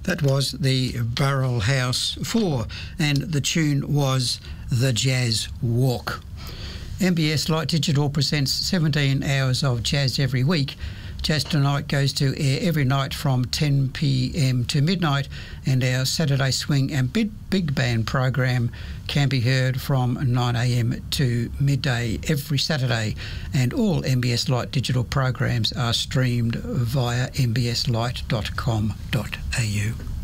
That was the Burrell House 4, and the tune was The Jazz Walk. MBS Light Digital presents 17 hours of jazz every week. Jazz Tonight goes to air every night from 10 p.m. to midnight, and our Saturday Swing and Big Band program can be heard from 9 a.m. to midday every Saturday, and all MBS Light digital programs are streamed via mbslight.com.au.